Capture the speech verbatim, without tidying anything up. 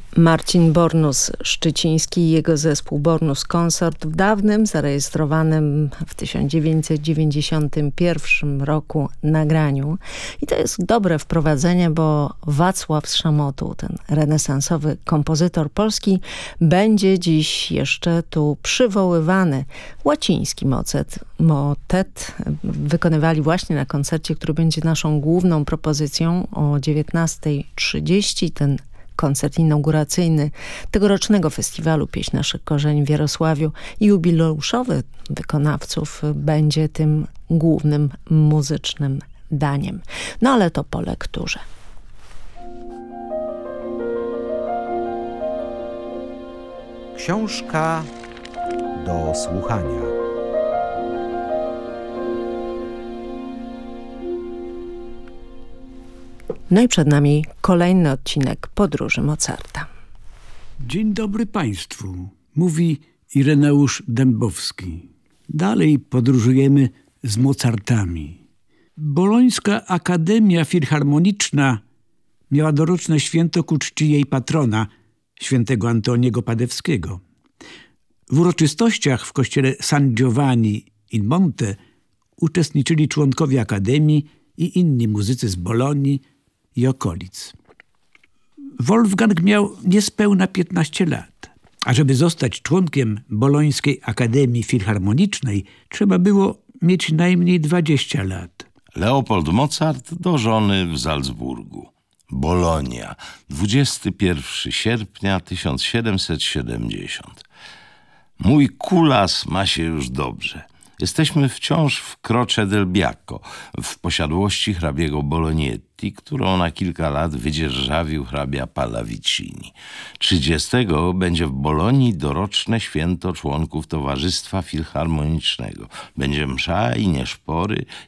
Marcin Bornus-Szczyciński i jego zespół Bornus Consort w dawnym, zarejestrowanym w tysiąc dziewięćset dziewięćdziesiątym pierwszym roku nagraniu. I to jest dobre wprowadzenie, bo Wacław z Szamotu, ten renesansowy kompozytor polski, będzie dziś jeszcze tu przywoływany. Łaciński motet, motet wykonywali właśnie na koncercie, który będzie naszą główną propozycją o dziewiętnasta trzydzieści. Ten koncert inauguracyjny tegorocznego festiwalu Pieśń Naszych Korzeni w Jarosławiu i jubileuszowy wykonawców będzie tym głównym muzycznym daniem. No ale to po lekturze. Książka do słuchania. No i przed nami kolejny odcinek Podróży Mozarta. Dzień dobry Państwu, mówi Ireneusz Dębowski. Dalej podróżujemy z Mozartami. Bolońska Akademia Filharmoniczna miała doroczne święto ku czci jej patrona, świętego Antoniego Padewskiego. W uroczystościach w kościele San Giovanni in Monte uczestniczyli członkowie Akademii i inni muzycy z Bolonii i okolic. Wolfgang miał niespełna piętnaście lat, a żeby zostać członkiem Bolońskiej Akademii Filharmonicznej, trzeba było mieć najmniej dwadzieścia lat. Leopold Mozart do żony w Salzburgu. Bolonia, dwudziestego pierwszego sierpnia tysiąc siedemset siedemdziesiąt. Mój kulas ma się już dobrze. Jesteśmy wciąż w Croce del Biacco, w posiadłości hrabiego Bolognetti, którą na kilka lat wydzierżawił hrabia Pallavicini. trzydziestego będzie w Bolonii doroczne święto członków Towarzystwa Filharmonicznego. Będzie msza i nieszpory